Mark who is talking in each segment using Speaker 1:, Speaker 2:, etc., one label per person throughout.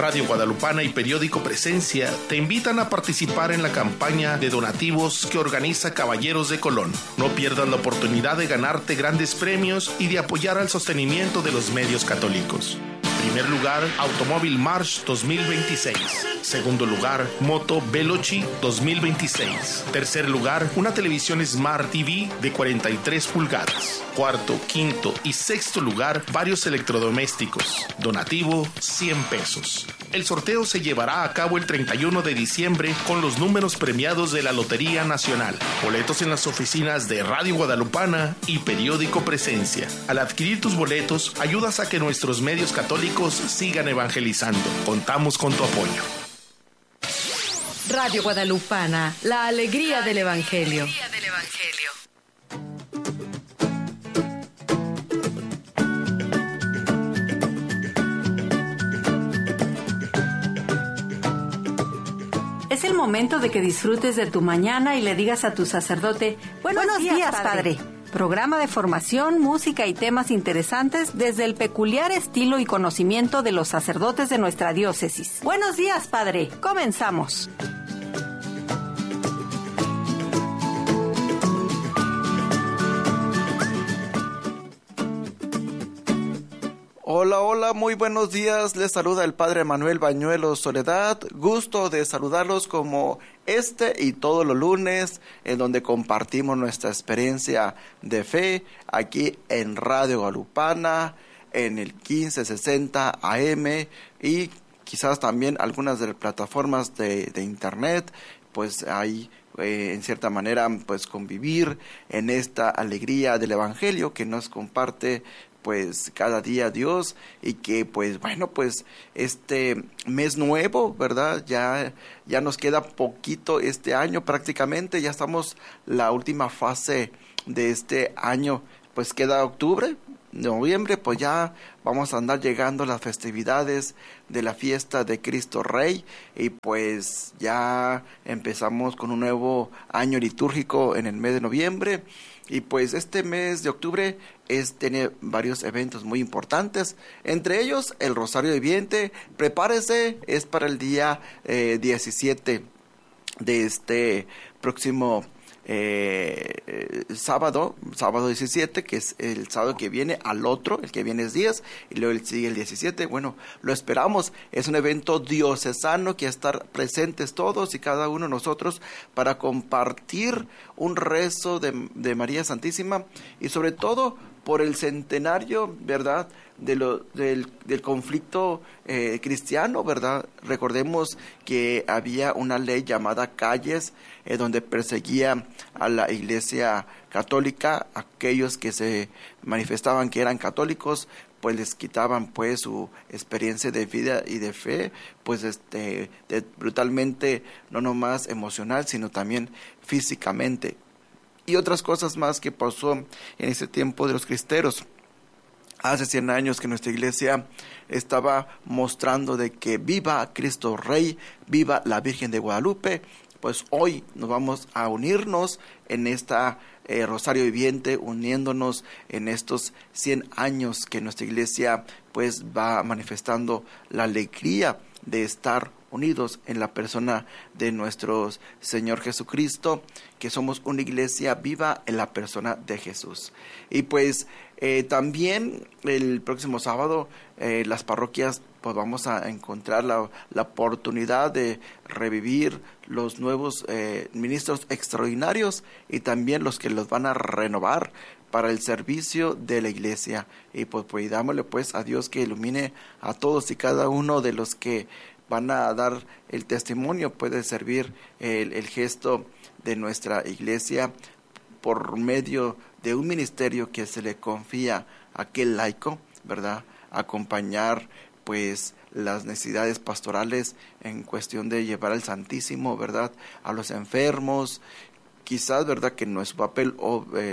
Speaker 1: Radio Guadalupana y Periódico Presencia te invitan a participar en la campaña de donativos que organiza Caballeros de Colón. No pierdas la oportunidad de ganarte grandes premios y de apoyar al sostenimiento de los medios católicos. Primer lugar, Automóvil March 2026. Segundo lugar, Moto Veloci 2026. Tercer lugar, una televisión Smart TV de 43 pulgadas. Cuarto, quinto y sexto lugar, varios electrodomésticos. Donativo, 100 pesos. El sorteo se llevará a cabo el 31 de diciembre con los números premiados de la Lotería Nacional. Boletos en las oficinas de Radio Guadalupana y Periódico Presencia. Al adquirir tus boletos, ayudas a que nuestros medios católicos sigan evangelizando. Contamos con tu apoyo.
Speaker 2: Radio Guadalupana, la alegría del Evangelio.
Speaker 3: Es el momento de que disfrutes de tu mañana y le digas a tu sacerdote, Buenos días, padre. Programa de formación, música y temas interesantes desde el peculiar estilo y conocimiento de los sacerdotes de nuestra diócesis. Buenos días, padre. Comenzamos.
Speaker 4: Hola, muy buenos días. Les saluda el Padre Manuel Bañuelos Soledad. Gusto de saludarlos como este y todos los lunes, en donde compartimos nuestra experiencia de fe aquí en Radio Guadalupana, en el 1560 AM y quizás también algunas de las plataformas de internet, pues ahí en cierta manera pues convivir en esta alegría del Evangelio que nos comparte pues cada día Dios, y que pues bueno, pues este mes nuevo, ¿verdad? Ya nos queda poquito este año, prácticamente ya estamos la última fase de este año, pues queda octubre, noviembre, pues ya vamos a andar llegando a las festividades de la fiesta de Cristo Rey, y pues ya empezamos con un nuevo año litúrgico en el mes de noviembre. Y pues este mes de octubre tiene varios eventos muy importantes, entre ellos el Rosario Viviente. Prepárese, es para el día 17 de este próximo sábado 17, que es el sábado que viene, al otro, el que viene es 10, y luego sigue el 17, bueno, lo esperamos, es un evento diocesano que estar presentes todos y cada uno de nosotros para compartir un rezo de María Santísima, y sobre todo por el centenario, ¿verdad?, del conflicto cristiano, ¿verdad? Recordemos que había una ley llamada Calles, donde perseguía a la Iglesia Católica. Aquellos que se manifestaban que eran católicos, pues les quitaban pues su experiencia de vida y de fe, pues brutalmente, no nomás emocional, sino también físicamente. Y otras cosas más que pasó en ese tiempo de los cristeros. Hace 100 años que nuestra iglesia estaba mostrando de que viva Cristo Rey, viva la Virgen de Guadalupe. Pues hoy nos vamos a unirnos en esta Rosario Viviente, uniéndonos en estos 100 años que nuestra iglesia pues va manifestando la alegría de estar unidos en la persona de nuestro Señor Jesucristo, que somos una iglesia viva en la persona de Jesús. Y pues también el próximo sábado las parroquias pues vamos a encontrar la oportunidad de revivir los nuevos ministros extraordinarios, y también los que los van a renovar para el servicio de la iglesia. Y pues pidámosle pues a Dios que ilumine a todos y cada uno de los que van a dar el testimonio, puede servir el gesto de nuestra iglesia por medio de un ministerio que se le confía a aquel laico, ¿verdad? Acompañar pues las necesidades pastorales en cuestión de llevar al Santísimo, ¿verdad?, a los enfermos. Quizás, ¿verdad?, que no es su papel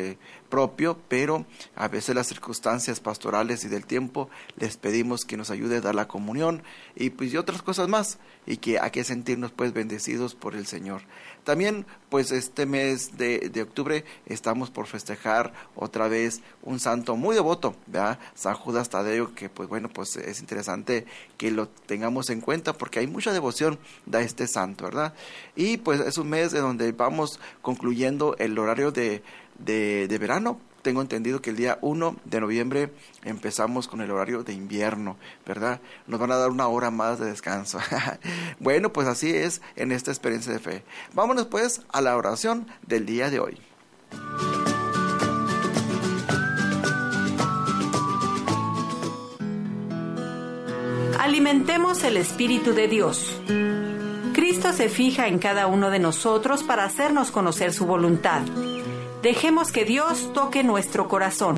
Speaker 4: propio, pero a veces las circunstancias pastorales y del tiempo les pedimos que nos ayude a dar la comunión y pues y otras cosas más, y que hay que sentirnos pues bendecidos por el Señor. También pues este mes de octubre estamos por festejar otra vez un santo muy devoto, ¿verdad? San Judas Tadeo, que pues bueno, pues es interesante que lo tengamos en cuenta porque hay mucha devoción de este santo, ¿verdad? Y pues es un mes de donde vamos concluyendo el horario de verano. Tengo entendido que el día 1 de noviembre empezamos con el horario de invierno, ¿verdad? Nos van a dar una hora más de descanso. Bueno, pues así es en esta experiencia de fe. Vámonos pues a la oración del día de hoy.
Speaker 3: Alimentemos el Espíritu de Dios. Cristo se fija en cada uno de nosotros para hacernos conocer su voluntad. Dejemos que Dios toque nuestro corazón.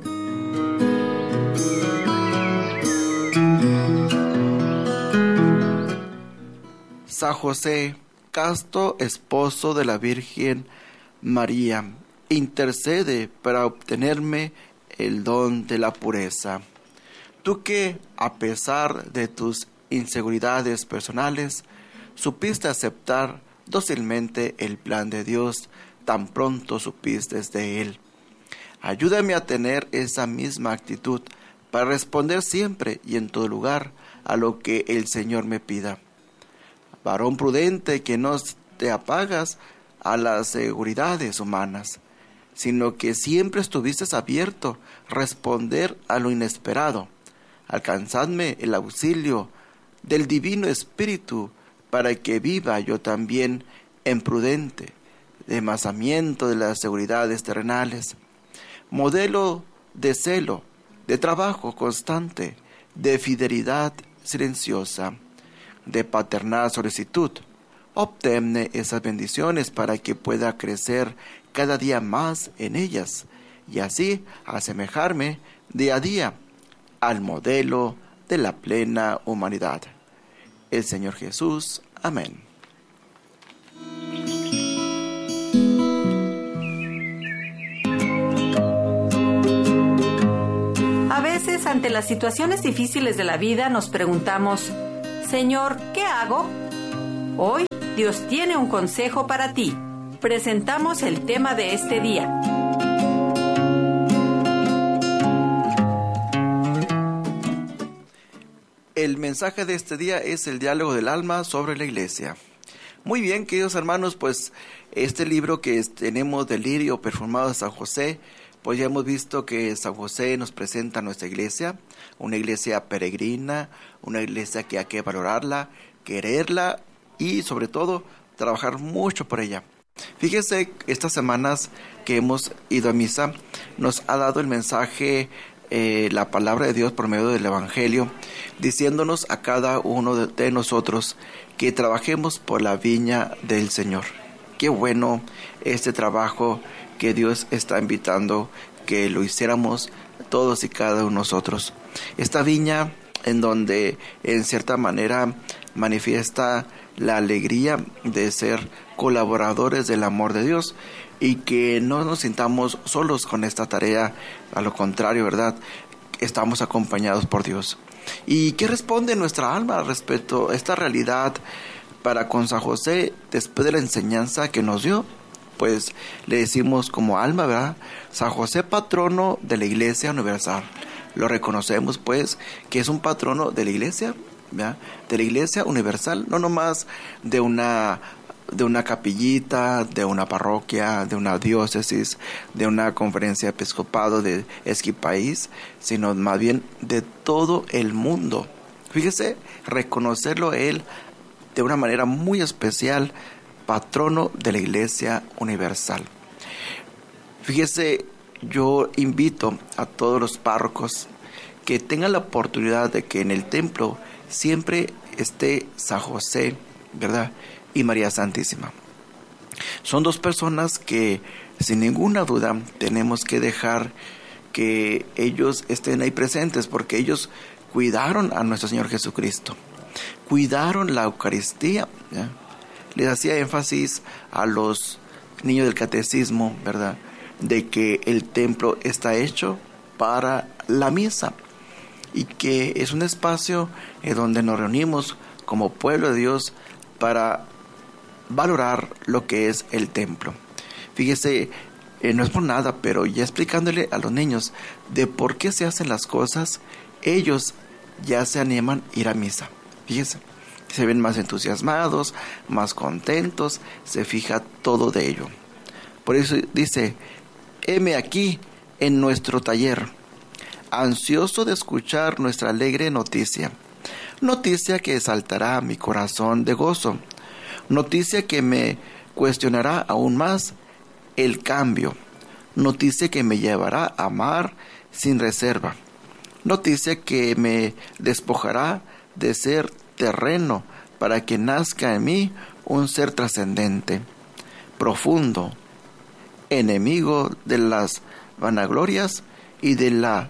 Speaker 4: San José, casto esposo de la Virgen María, intercede para obtenerme el don de la pureza. Tú que, a pesar de tus inseguridades personales, supiste aceptar dócilmente el plan de Dios, tan pronto supiste de Él. Ayúdame a tener esa misma actitud para responder siempre y en todo lugar a lo que el Señor me pida. Varón prudente, que no te apagas a las seguridades humanas, sino que siempre estuviste abierto a responder a lo inesperado. Alcanzadme el auxilio del Divino Espíritu para que viva yo también en prudente demazamiento de las seguridades terrenales, modelo de celo, de trabajo constante, de fidelidad silenciosa, de paternal solicitud. Obténme esas bendiciones para que pueda crecer cada día más en ellas y así asemejarme día a día al modelo de la plena humanidad. El Señor Jesús. Amén.
Speaker 3: A veces, ante las situaciones difíciles de la vida, nos preguntamos, Señor, ¿qué hago? Hoy, Dios tiene un consejo para ti. Presentamos el tema de este día.
Speaker 4: El mensaje de este día es el diálogo del alma sobre la iglesia. Muy bien, queridos hermanos, pues este libro que tenemos del lirio perfumado de San José, pues ya hemos visto que San José nos presenta a nuestra iglesia, una iglesia peregrina, una iglesia que hay que valorarla, quererla y sobre todo trabajar mucho por ella. Fíjese, estas semanas que hemos ido a misa nos ha dado el mensaje, la palabra de Dios por medio del Evangelio, diciéndonos a cada uno de nosotros que trabajemos por la viña del Señor. Qué bueno este trabajo que Dios está invitando que lo hiciéramos todos y cada uno de nosotros. Esta viña en donde en cierta manera manifiesta la alegría de ser colaboradores del amor de Dios y que no nos sintamos solos con esta tarea, a lo contrario, ¿verdad? Estamos acompañados por Dios. ¿Y qué responde nuestra alma respecto a esta realidad para con San José después de la enseñanza que nos dio? Pues le decimos como alma, ¿verdad? San José, patrono de la Iglesia Universal. Lo reconocemos pues que es un patrono de la Iglesia, ¿verdad? De la Iglesia Universal, no nomás de una capillita, de una parroquia, de una diócesis, de una conferencia episcopado de Esquipaís, sino más bien de todo el mundo. Fíjese, reconocerlo él de una manera muy especial, patrono de la Iglesia Universal. Fíjese, yo invito a todos los párrocos que tengan la oportunidad de que en el templo siempre esté San José, ¿verdad? Y María Santísima. Son dos personas que sin ninguna duda tenemos que dejar que ellos estén ahí presentes, porque ellos cuidaron a nuestro Señor Jesucristo, cuidaron la Eucaristía, ¿ya? Les hacía énfasis a los niños del catecismo, ¿verdad? de que el templo está hecho para la misa y que es un espacio en donde nos reunimos como pueblo de Dios para valorar lo que es el templo. Fíjese, no es por nada, pero ya explicándole a los niños de por qué se hacen las cosas, ellos ya se animan a ir a misa. Fíjese, se ven más entusiasmados, más contentos, se fija todo de ello. Por eso dice, heme aquí en nuestro taller, ansioso de escuchar nuestra alegre noticia. Noticia que exaltará mi corazón de gozo. Noticia que me cuestionará aún más el cambio. Noticia que me llevará a amar sin reserva. Noticia que me despojará de ser terreno para que nazca en mí un ser trascendente, profundo, enemigo de las vanaglorias y de la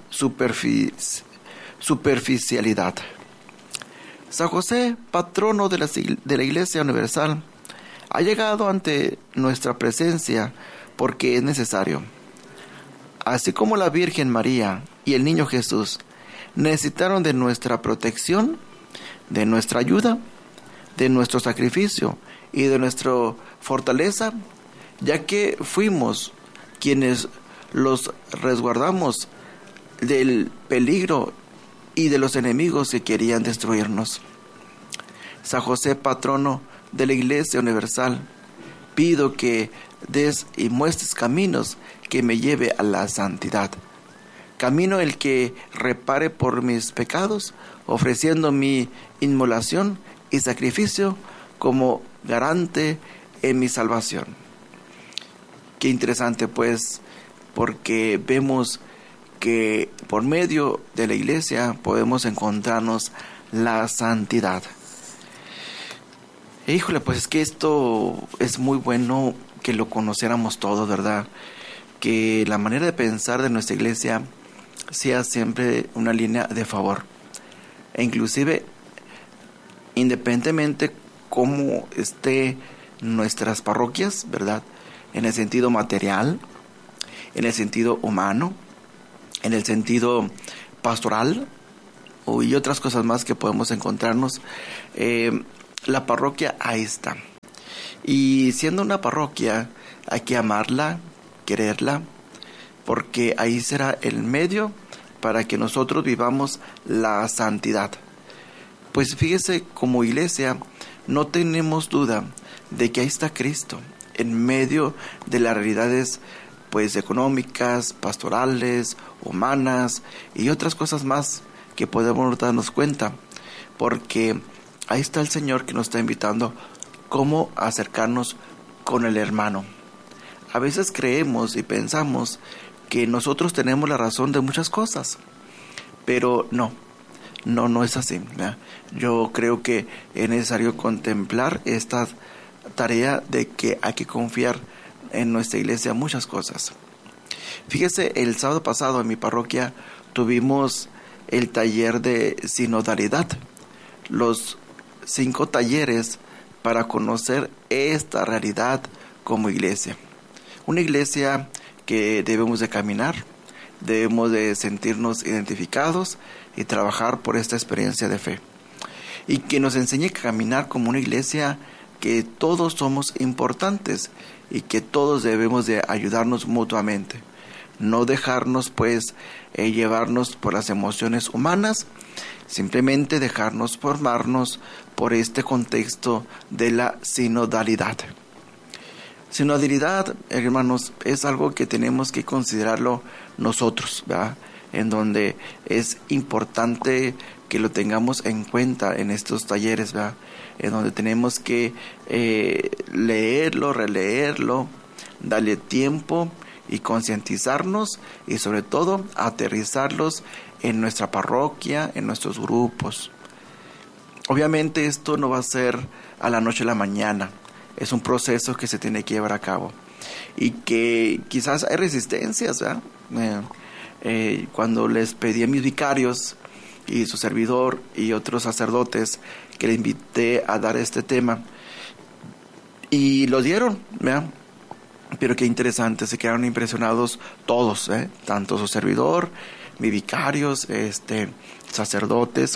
Speaker 4: superficialidad. San José, patrono de la Iglesia Universal, ha llegado ante nuestra presencia porque es necesario. Así como la Virgen María y el Niño Jesús necesitaron de nuestra protección, de nuestra ayuda, de nuestro sacrificio y de nuestra fortaleza, ya que fuimos quienes los resguardamos del peligro y de los enemigos que querían destruirnos. San José, patrono de la Iglesia Universal, pido que des y muestres caminos que me lleve a la santidad. Camino el que repare por mis pecados, ofreciendo mi inmolación y sacrificio como garante en mi salvación. Qué interesante, pues, porque vemos que por medio de la Iglesia podemos encontrarnos la santidad. Híjole, pues es que esto es muy bueno que lo conociéramos todos, ¿verdad? Que la manera de pensar de nuestra Iglesia sea siempre una línea de favor. E inclusive, independientemente cómo esté nuestras parroquias, ¿verdad? En el sentido material, en el sentido humano, en el sentido pastoral y otras cosas más que podemos encontrarnos, la parroquia ahí está. Y siendo una parroquia hay que amarla, quererla, porque ahí será el medio para que nosotros vivamos la santidad. Pues fíjese, como iglesia no tenemos duda de que ahí está Cristo en medio de las realidades pues económicas, pastorales, humanas y otras cosas más que podemos darnos cuenta, porque ahí está el Señor que nos está invitando cómo acercarnos con el hermano. A veces creemos y pensamos que nosotros tenemos la razón de muchas cosas, pero no es así, ¿verdad? Yo creo que es necesario contemplar esta tarea de que hay que confiar en nuestra iglesia muchas cosas. Fíjese, el sábado pasado en mi parroquia tuvimos el taller de sinodalidad, los 5 talleres para conocer esta realidad como iglesia. Una iglesia que debemos de caminar, debemos de sentirnos identificados y trabajar por esta experiencia de fe. Y que nos enseñe a caminar como una iglesia que todos somos importantes y que todos debemos de ayudarnos mutuamente. No dejarnos pues llevarnos por las emociones humanas, simplemente dejarnos formarnos por este contexto de la sinodalidad. Sinodalidad, hermanos, es algo que tenemos que considerarlo nosotros, ¿verdad? En donde es importante que lo tengamos en cuenta en estos talleres, ¿verdad? En donde tenemos que leerlo, releerlo, darle tiempo y concientizarnos y sobre todo aterrizarlos en nuestra parroquia, en nuestros grupos. Obviamente esto no va a ser a la noche a la mañana, es un proceso que se tiene que llevar a cabo y que quizás hay resistencias, ¿verdad? Cuando les pedí a mis vicarios y su servidor y otros sacerdotes que le invité a dar este tema y lo dieron, ¿verdad? Pero qué interesante, se quedaron impresionados todos, tanto su servidor, mi vicarios, sacerdotes,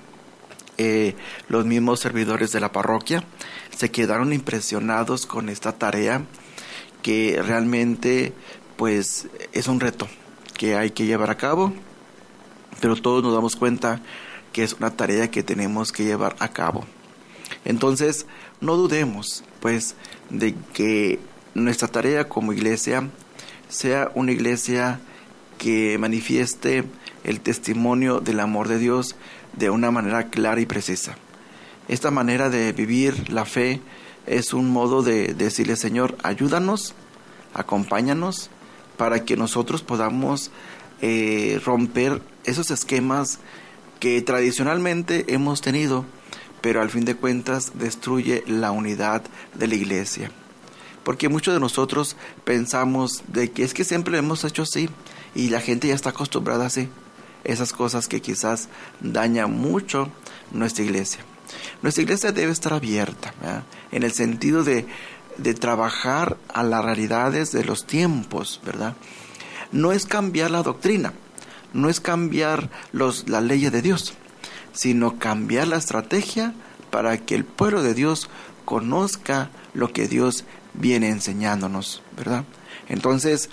Speaker 4: los mismos servidores de la parroquia, se quedaron impresionados con esta tarea que realmente pues es un reto que hay que llevar a cabo, pero todos nos damos cuenta que es una tarea que tenemos que llevar a cabo. Entonces, no dudemos pues de que nuestra tarea como iglesia sea una iglesia que manifieste el testimonio del amor de Dios de una manera clara y precisa. Esta manera de vivir la fe es un modo de decirle: Señor, ayúdanos, acompáñanos, para que nosotros podamos romper esos esquemas que tradicionalmente hemos tenido, pero al fin de cuentas destruye la unidad de la iglesia. Porque muchos de nosotros pensamos de que es que siempre lo hemos hecho así y la gente ya está acostumbrada así. Esas cosas que quizás dañan mucho nuestra iglesia. Nuestra iglesia debe estar abierta, ¿verdad?, en el sentido de trabajar a las realidades de los tiempos, ¿verdad? No es cambiar la doctrina, no es cambiar las leyes de Dios, sino cambiar la estrategia para que el pueblo de Dios conozca lo que Dios viene enseñándonos, ¿verdad? Entonces,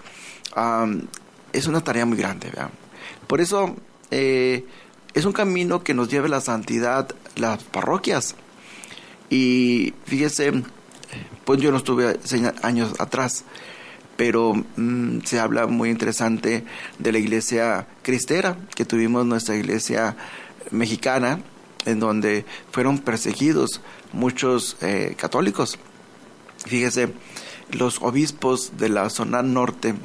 Speaker 4: es una tarea muy grande, ¿verdad? Por eso, es un camino que nos lleva a la santidad, las parroquias. Y fíjese, pues yo no estuve años atrás, pero se habla muy interesante de la iglesia cristera, que tuvimos nuestra iglesia mexicana, en donde fueron perseguidos muchos católicos. Fíjese, los obispos de la zona norte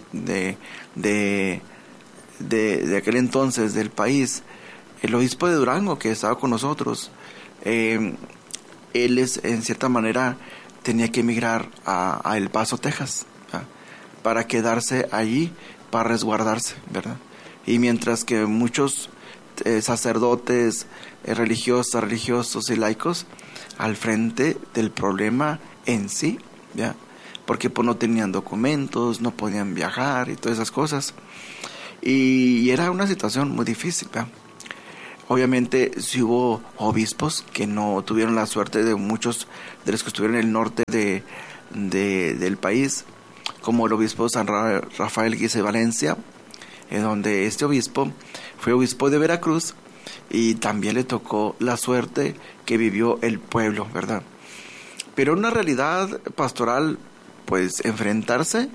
Speaker 4: de aquel entonces del país, el obispo de Durango, que estaba con nosotros, él en cierta manera tenía que emigrar a El Paso, Texas, ¿verdad?, para quedarse allí, para resguardarse, ¿verdad? Y mientras que muchos sacerdotes, religiosos y laicos al frente del problema en sí, ¿ya?, porque pues no tenían documentos, no podían viajar y todas esas cosas, y era una situación muy difícil, ¿verdad? Obviamente sí hubo obispos que no tuvieron la suerte de muchos de los que estuvieron en el norte del país, como el obispo San Rafael Guise Valencia, en donde este obispo fue obispo de Veracruz y también le tocó la suerte que vivió el pueblo, ¿verdad? Pero una realidad pastoral, pues enfrentarse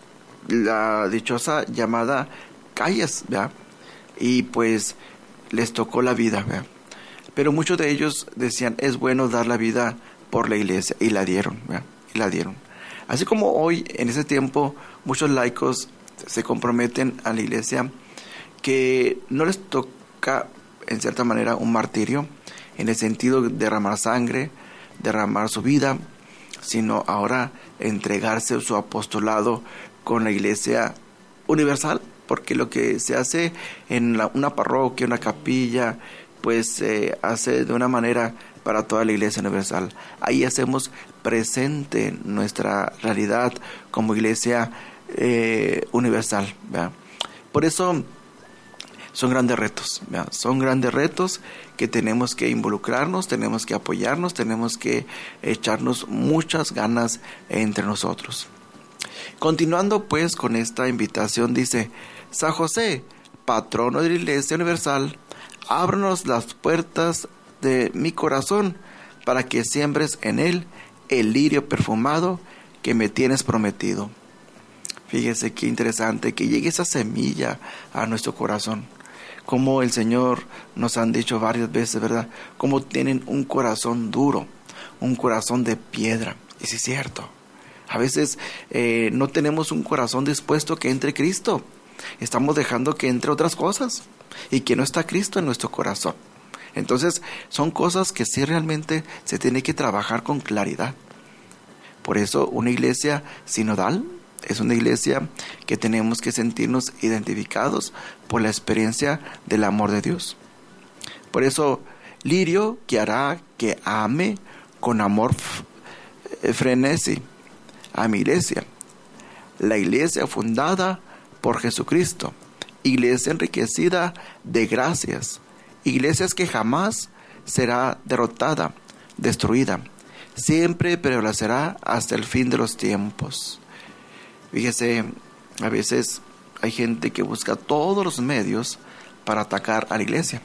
Speaker 4: la dichosa llamada calles, ¿verdad? Y pues les tocó la vida, ¿verdad? Pero muchos de ellos decían: es bueno dar la vida por la iglesia, y la dieron, ¿verdad? Y la dieron. Así como hoy, en ese tiempo, muchos laicos se comprometen a la iglesia, que no les toca, en cierta manera, un martirio, en el sentido de derramar sangre, derramar su vida, sino ahora entregarse su apostolado con la iglesia universal, porque lo que se hace en una parroquia, una capilla, pues se hace de una manera para toda la iglesia universal. Ahí hacemos presente nuestra realidad como iglesia universal, ¿verdad? Por eso son grandes retos, ¿verdad? Son grandes retos que tenemos que involucrarnos, tenemos que apoyarnos, tenemos que echarnos muchas ganas entre nosotros. Continuando pues con esta invitación, dice: San José, patrono de la Iglesia Universal, ábranos las puertas de mi corazón para que siembres en él el lirio perfumado que me tienes prometido. Fíjese qué interesante que llegue esa semilla a nuestro corazón. Como el Señor nos han dicho varias veces, ¿verdad? Como tienen un corazón duro, un corazón de piedra. Y sí es cierto. A veces no tenemos un corazón dispuesto que entre Cristo. Estamos dejando que entre otras cosas y que no está Cristo en nuestro corazón. Entonces son cosas que sí realmente se tiene que trabajar con claridad. Por eso una iglesia sinodal es una iglesia que tenemos que sentirnos identificados por la experiencia del amor de Dios. Por eso, lirio que hará que ame con amor frenesí a mi iglesia. la iglesia fundada por Jesucristo, iglesia enriquecida de gracias, iglesias que jamás será derrotada, destruida, siempre prevalecerá hasta el fin de los tiempos. Fíjese, a veces hay gente que busca todos los medios para atacar a la iglesia,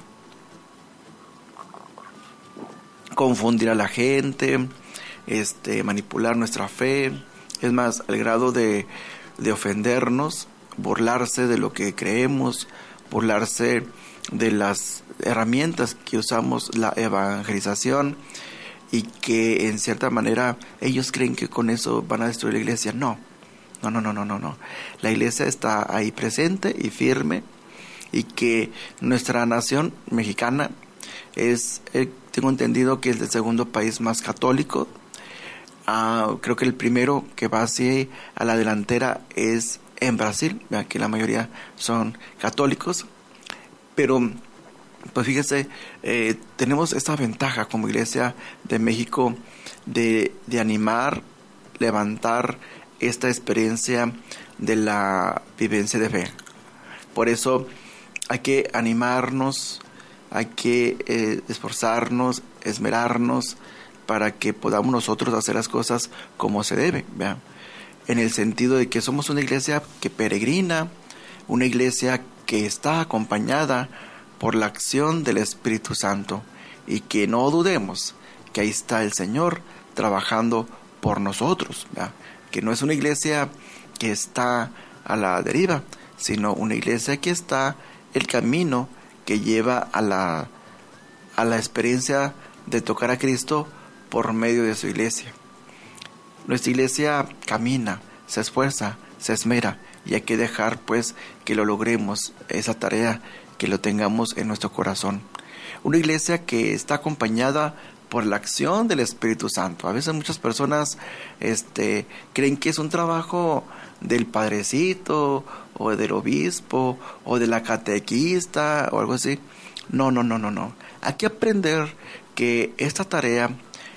Speaker 4: confundir a la gente, manipular nuestra fe, es más, al grado de ofendernos, burlarse de lo que creemos, burlarse de las herramientas que usamos, la evangelización, y que en cierta manera ellos creen que con eso van a destruir la iglesia. No. La iglesia está ahí presente y firme, y que nuestra nación mexicana es, tengo entendido que es el segundo país más católico. Creo que el primero que va así a la delantera es en Brasil, que la mayoría son católicos, pero pues fíjese, tenemos esta ventaja como Iglesia de México de animar, levantar esta experiencia de la vivencia de fe. Por eso hay que animarnos, hay que esforzarnos, esmerarnos para que podamos nosotros hacer las cosas como se debe, ¿verdad? En el sentido de que somos una iglesia que peregrina, una iglesia que está acompañada por la acción del Espíritu Santo, y que no dudemos que ahí está el Señor trabajando por nosotros, ¿verdad? Que no es una iglesia que está a la deriva, sino una iglesia que está el camino que lleva a la experiencia de tocar a Cristo por medio de su iglesia. Nuestra iglesia camina, se esfuerza, se esmera, y hay que dejar pues que lo logremos, esa tarea, que lo tengamos en nuestro corazón. Una iglesia que está acompañada por la acción del Espíritu Santo. A veces muchas personas creen que es un trabajo del padrecito, o del obispo, o de la catequista, o algo así. No. Hay que aprender que esta tarea,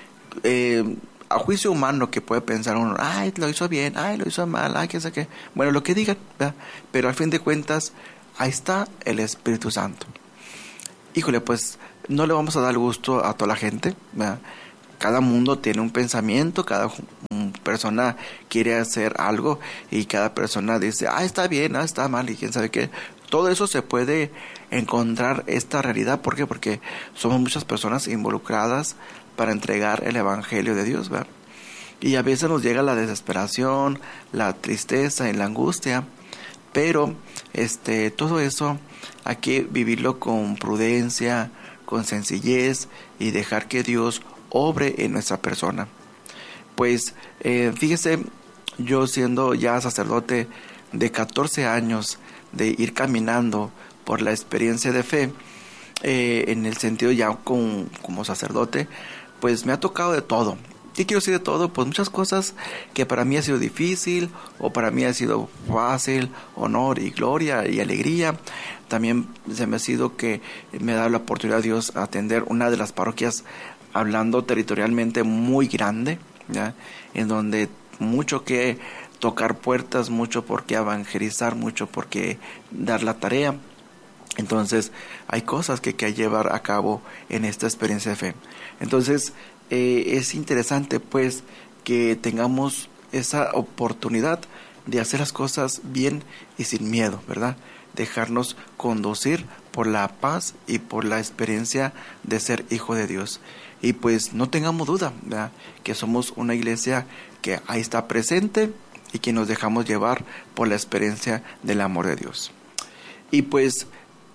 Speaker 4: a juicio humano, que puede pensar uno, ay, lo hizo bien, ay, lo hizo mal, ay, qué sé qué. Bueno, lo que digan, ¿verdad? Pero al fin de cuentas, ahí está el Espíritu Santo. Híjole, pues no le vamos a dar gusto a toda la gente, ¿verdad? Cada mundo tiene un pensamiento, cada persona quiere hacer algo, y cada persona dice, está bien, está mal, y quién sabe qué. Todo eso se puede encontrar, esta realidad. ¿Por qué? Porque somos muchas personas involucradas para entregar el Evangelio de Dios, ¿verdad? Y a veces nos llega la desesperación, la tristeza y la angustia, pero todo eso hay que vivirlo con prudencia, con sencillez, y dejar que Dios obre en nuestra persona. Pues fíjese, yo siendo ya sacerdote de 14 años, de ir caminando por la experiencia de fe, en el sentido ya como sacerdote, pues me ha tocado de todo. ¿Qué quiero decir de todo? Pues muchas cosas que para mí ha sido difícil, o para mí ha sido fácil, honor y gloria y alegría. También se me ha sido que me ha dado la oportunidad de Dios a atender una de las parroquias, hablando territorialmente, muy grande, ¿ya? En donde mucho que tocar puertas, mucho por qué evangelizar, mucho por qué dar la tarea. Entonces hay cosas que hay que llevar a cabo en esta experiencia de fe. Entonces es interesante pues que tengamos esa oportunidad de hacer las cosas bien y sin miedo, ¿verdad? Dejarnos conducir por la paz y por la experiencia de ser hijo de Dios. Y pues no tengamos duda, ¿verdad?, que somos una iglesia que ahí está presente, y que nos dejamos llevar por la experiencia del amor de Dios. Y pues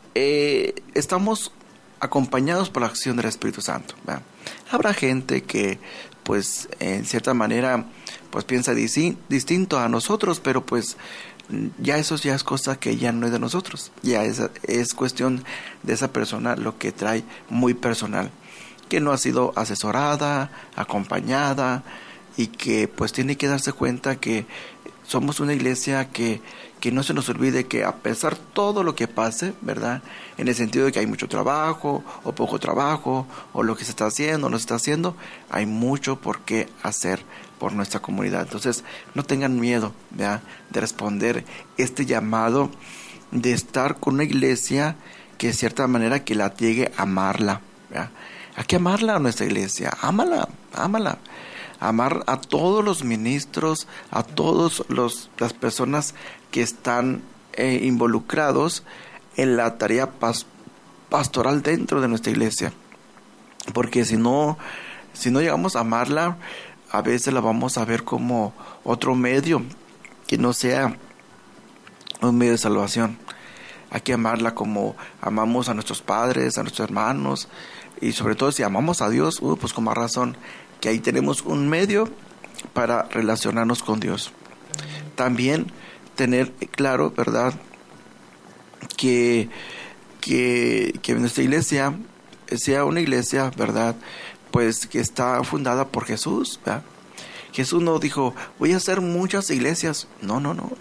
Speaker 4: estamos acompañados por la acción del Espíritu Santo, ¿verdad? Habrá gente que pues en cierta manera pues piensa distinto a nosotros, pero pues ya eso ya es cosa que ya no es de nosotros, ya es cuestión de esa persona, lo que trae muy personal, que no ha sido asesorada, acompañada, y que pues tiene que darse cuenta que somos una iglesia que no se nos olvide que a pesar de todo lo que pase, ¿verdad?, en el sentido de que hay mucho trabajo o poco trabajo, o lo que se está haciendo o no se está haciendo, hay mucho por qué hacer por nuestra comunidad. Entonces, no tengan miedo, ¿verdad?, de responder este llamado de estar con una iglesia que de cierta manera que la llegue a amarla, ¿verdad? Hay que amarla a nuestra iglesia, ámala. Amar a todos los ministros, a todas las personas que están involucrados en la tarea pastoral dentro de nuestra iglesia. Porque si no llegamos a amarla, a veces la vamos a ver como otro medio que no sea un medio de salvación. Hay que amarla como amamos a nuestros padres, a nuestros hermanos, y sobre todo si amamos a Dios, pues con más razón, que ahí tenemos un medio para relacionarnos con Dios. También tener claro, ¿verdad?, que nuestra iglesia sea una iglesia, ¿verdad?, pues que está fundada por Jesús, ¿verdad? Jesús no dijo, voy a hacer muchas iglesias. No.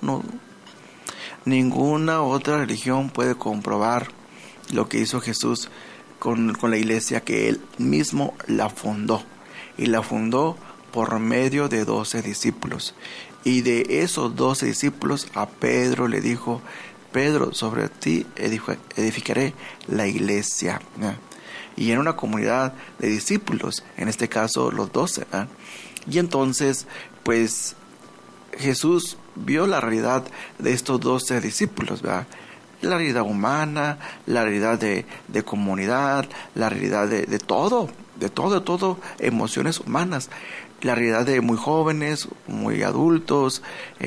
Speaker 4: Ninguna otra religión puede comprobar lo que hizo Jesús con la iglesia, que Él mismo la fundó. Y la fundó por medio de 12 discípulos. Y de esos 12 discípulos a Pedro le dijo, Pedro, sobre ti edificaré la iglesia. Y en una comunidad de discípulos, en este caso los 12. Y entonces, pues, Jesús vio la realidad de estos 12 discípulos, ¿verdad? La realidad humana, la realidad de comunidad, la realidad de todo, emociones humanas, la realidad de muy jóvenes, muy adultos,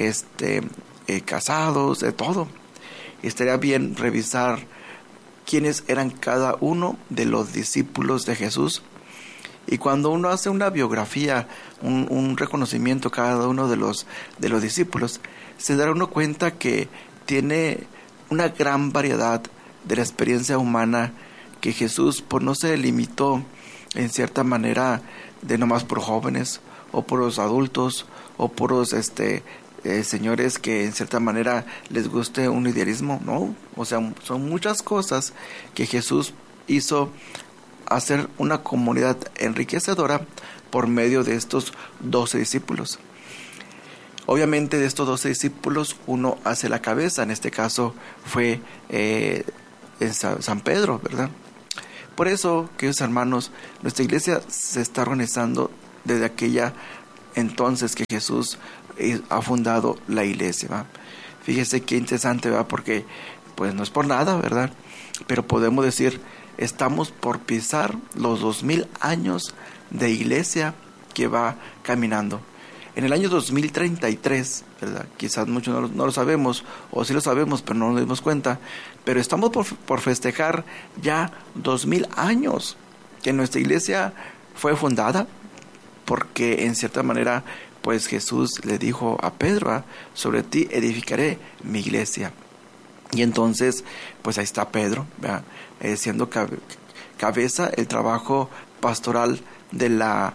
Speaker 4: casados, de todo. Estaría bien revisar quiénes eran cada uno de los discípulos de Jesús. Y cuando uno hace una biografía, un reconocimiento cada uno de los discípulos, se dará uno cuenta que tiene una gran variedad de la experiencia humana, que Jesús pues no se limitó en cierta manera de nomás por jóvenes o por los adultos o por los señores que en cierta manera les guste un idealismo, no, o sea, son muchas cosas que Jesús hizo hacer una comunidad enriquecedora por medio de estos 12 discípulos. Obviamente de estos 12 discípulos uno hace la cabeza, en este caso fue San Pedro, ¿verdad? Por eso, queridos hermanos, nuestra iglesia se está organizando desde aquella entonces que Jesús ha fundado la iglesia, ¿va? Fíjese qué interesante, ¿va? Porque pues no es por nada, ¿verdad? Pero podemos decir, estamos por pisar los 2000 años de iglesia que va caminando. En el año 2033, ¿verdad?, quizás muchos no lo sabemos, o sí lo sabemos, pero no nos dimos cuenta, pero estamos por festejar ya 2000 años que nuestra iglesia fue fundada, porque en cierta manera, pues Jesús le dijo a Pedro, sobre ti edificaré mi iglesia. Y entonces, pues ahí está Pedro, ¿verdad?, siendo cabeza el trabajo pastoral de las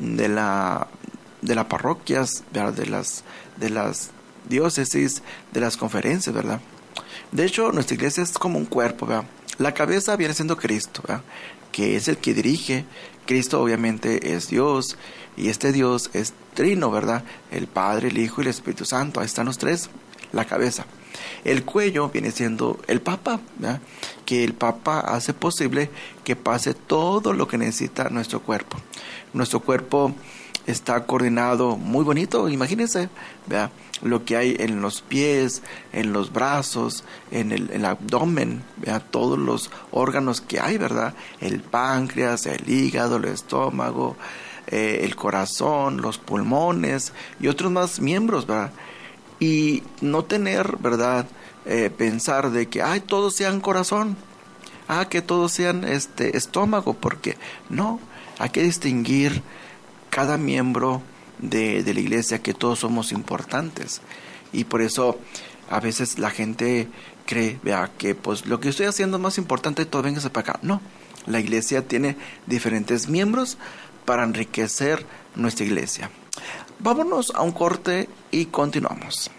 Speaker 4: parroquias, ¿verdad?, de las diócesis, de las conferencias, ¿verdad? De hecho, nuestra iglesia es como un cuerpo, ¿verdad? La cabeza viene siendo Cristo, ¿verdad?, que es el que dirige. Cristo obviamente es Dios, y este Dios es trino, ¿verdad? El Padre, el Hijo y el Espíritu Santo. Ahí están los tres, la cabeza. El cuello viene siendo el Papa, ¿verdad?, que el Papa hace posible que pase todo lo que necesita nuestro cuerpo. Nuestro cuerpo está coordinado muy bonito, imagínense, ¿verdad?, lo que hay en los pies, en los brazos, en el abdomen, ¿verdad?, todos los órganos que hay, ¿verdad?, el páncreas, el hígado, el estómago, el corazón, los pulmones y otros más miembros, ¿verdad? Y no tener, ¿verdad?, pensar de que todos sean corazón, que todos sean estómago, porque no, hay que distinguir cada miembro de la iglesia, que todos somos importantes. Y por eso a veces la gente cree, vea, que pues lo que estoy haciendo es más importante, todo véngase para acá. No, la iglesia tiene diferentes miembros para enriquecer nuestra iglesia. Vámonos a un corte y continuamos.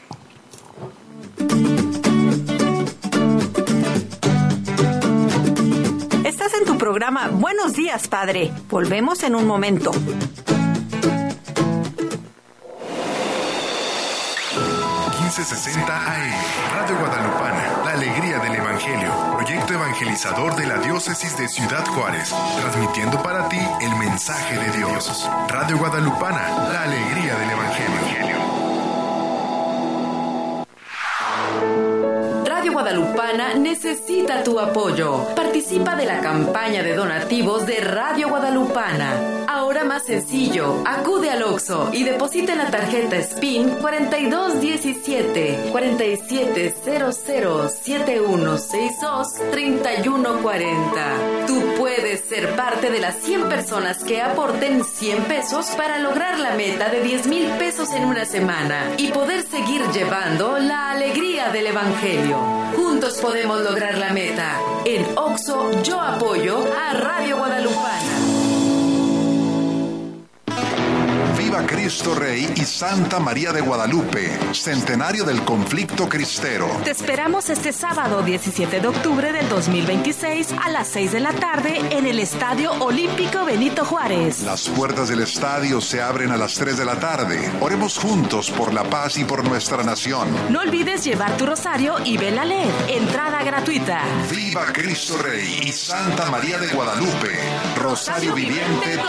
Speaker 3: Estás en tu programa Buenos Días, Padre. Volvemos en un momento.
Speaker 5: 1560 AM. Radio Guadalupana, la alegría del Evangelio. Proyecto evangelizador de la Diócesis de Ciudad Juárez. Transmitiendo para ti el mensaje de Dios. Radio Guadalupana, la alegría del Evangelio.
Speaker 2: Radio Guadalupana necesita tu apoyo. Participa de la campaña de donativos de Radio Guadalupana. Ahora más sencillo, acude al Oxxo y deposita en la tarjeta SPIN 4217 4700 7162 3140. Tú puedes ser parte de las 100 personas que aporten 100 pesos para lograr la meta de 10,000 pesos en una semana y poder seguir llevando la alegría del Evangelio. Juntos podemos lograr la meta. En Oxxo yo apoyo a Radio Guadalupana.
Speaker 6: Viva Cristo Rey y Santa María de Guadalupe, centenario del conflicto cristero.
Speaker 7: Te esperamos este sábado 17 de octubre del 2026 a las 6 de la tarde en el Estadio Olímpico Benito Juárez.
Speaker 6: Las puertas del estadio se abren a las 3 de la tarde. Oremos juntos por la paz y por nuestra nación.
Speaker 7: No olvides llevar tu rosario y vela LED. Entrada gratuita.
Speaker 6: Viva Cristo Rey y Santa María de Guadalupe. Rosario viviente